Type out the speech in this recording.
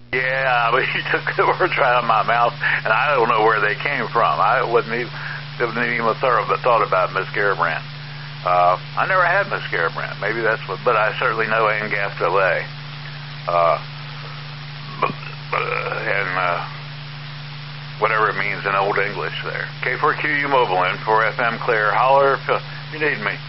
Yeah, but you took the words right out of my mouth, and I don't know where they came from. I wasn't even thought about Miss Garabrandt. I never had Miss Garabrandt. Maybe that's what, but I certainly know Anne Gaffaley. And whatever it means in Old English there. K4QU Mobile in for FM Clear. Holler if you need me.